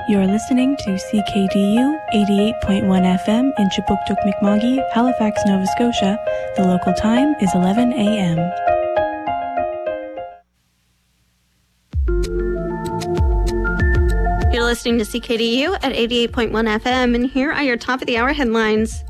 You're listening to CKDU 88.1 FM in Chipuktuk, Mi'kma'ki, Halifax, Nova Scotia. The local time is 11 a.m. You're listening to CKDU at 88.1 FM, and here are your top of the hour headlines.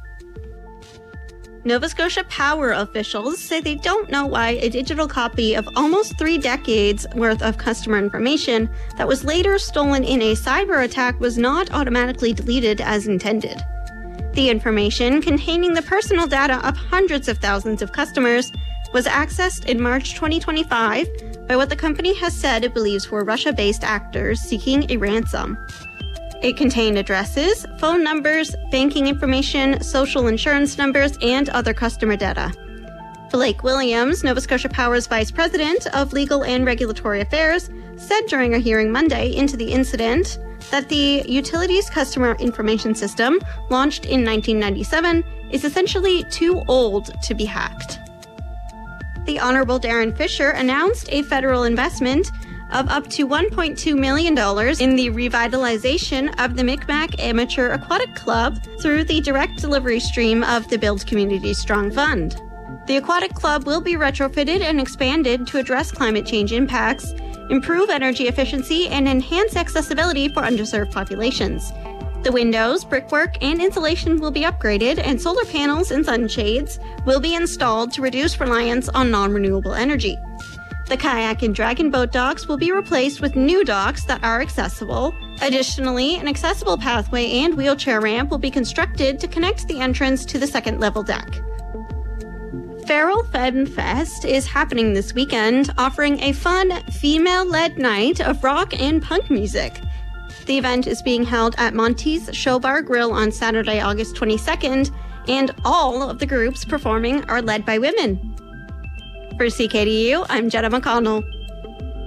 Nova Scotia Power officials say they don't know why a digital copy of almost 3 decades worth of customer information that was later stolen in a cyber attack was not automatically deleted as intended. The information, containing the personal data of hundreds of thousands of customers, was accessed in March 2025 by what the company has said it believes were Russia-based actors seeking a ransom. It contained addresses, phone numbers, banking information, social insurance numbers, and other customer data. Blake Williams, Nova Scotia Power's Vice President of Legal and Regulatory Affairs, said during a hearing Monday into the incident that the utility's customer information system, launched in 1997, is essentially too old to be hacked. The Honourable Darren Fisher announced a federal investment of up to $1.2 million in the revitalization of the Micmac Amateur Aquatic Club through the direct delivery stream of the Build Community Strong Fund. The Aquatic Club will be retrofitted and expanded to address climate change impacts, improve energy efficiency, and enhance accessibility for underserved populations. The windows, brickwork, and insulation will be upgraded, and solar panels and sunshades will be installed to reduce reliance on non-renewable energy. The kayak and dragon boat docks will be replaced with new docks that are accessible. Additionally, an accessible pathway and wheelchair ramp will be constructed to connect the entrance to the second-level deck. Feral Fen Fest is happening this weekend, offering a fun, female-led night of rock and punk music. The event is being held at Monty's Show Bar Grill on Saturday, August 22nd, and all of the groups performing are led by women. For CKDU, I'm Jenna McConnell.